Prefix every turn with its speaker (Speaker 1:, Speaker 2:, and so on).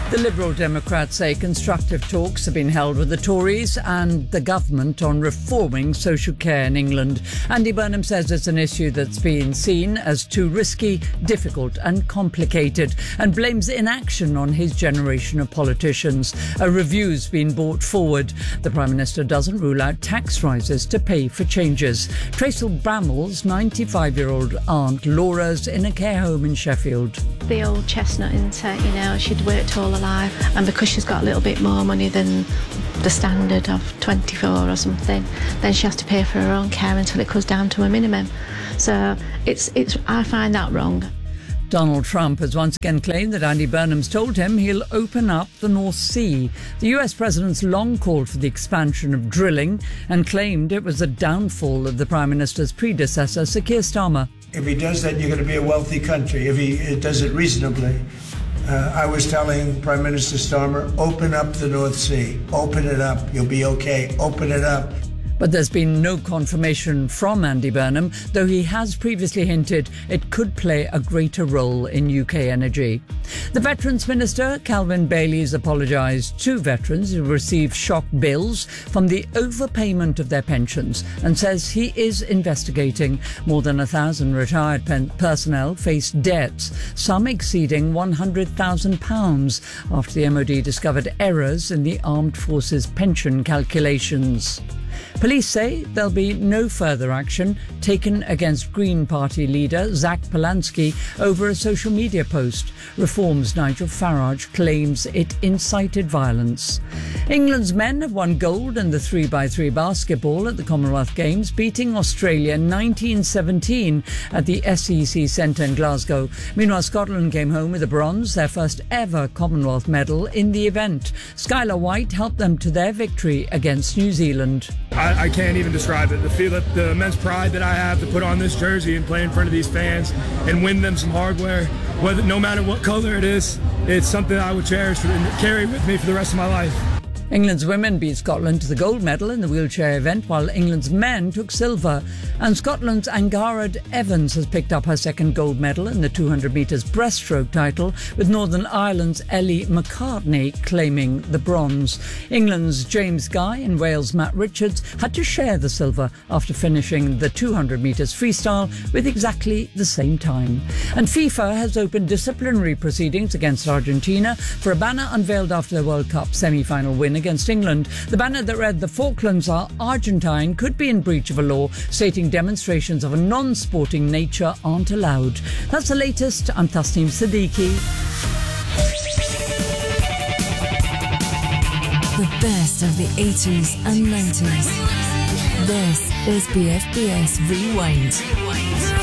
Speaker 1: The Liberal Democrats say constructive talks have been held with the Tories and the government on reforming social care in England. Andy Burnham says it's an issue that's been seen as too risky, difficult and complicated, and blames inaction on his generation of politicians. A review's been brought forward. The Prime Minister doesn't rule out tax rises to pay for changes. Tracy Bramall's 95-year-old aunt Laura's in a care home in Sheffield.
Speaker 2: The old chestnut, isn't it? You know, she'd worked all her life, and because she's got a little bit more money than the standard of 24 or something, then she has to pay for her own care until it goes down to a minimum. So I find that wrong.
Speaker 1: Donald Trump has once again claimed that Andy Burnham's told him he'll open up the North Sea. The US president's long called for the expansion of drilling and claimed it was a downfall of the Prime Minister's predecessor, Sir Keir Starmer.
Speaker 3: If he does that, you're going to be a wealthy country, if he does it reasonably. I was telling Prime Minister Starmer, open up the North Sea. Open it up. You'll be okay. Open it up.
Speaker 1: But there's been no confirmation from Andy Burnham, though he has previously hinted it could play a greater role in UK energy. The Veterans Minister, Calvin Bailey, has apologised to veterans who received shock bills from the overpayment of their pensions and says he is investigating. More than 1,000 retired personnel face debts, some exceeding £100,000 after the MOD discovered errors in the Armed Forces pension calculations. Police say there'll be no further action taken against Green Party leader Zach Polanski over a social media post. Reform's Nigel Farage claims it incited violence. England's men have won gold in the 3x3 basketball at the Commonwealth Games, beating Australia 1917 at the SEC Centre in Glasgow. Meanwhile, Scotland came home with a bronze, their first ever Commonwealth medal in the event. Skylar White helped them to their victory against New Zealand.
Speaker 4: I can't even describe it. The immense pride that I have to put on this jersey and play in front of these fans and win them some hardware, no matter what color it is, it's something I would cherish and carry with me for the rest of my life.
Speaker 1: England's women beat Scotland to the gold medal in the wheelchair event, while England's men took silver. And Scotland's Angharad Evans has picked up her second gold medal in the 200 metres breaststroke title, with Northern Ireland's Ellie McCartney claiming the bronze. England's James Guy and Wales' Matt Richards had to share the silver after finishing the 200 metres freestyle with exactly the same time. And FIFA has opened disciplinary proceedings against Argentina for a banner unveiled after the World Cup semi-final win against England. The banner that read "The Falklands are Argentine" could be in breach of a law stating demonstrations of a non-sporting nature aren't allowed. That's the latest. I'm Tasneem Siddiqui.
Speaker 5: The best of the 80s and 90s. This is BFBS Rewind.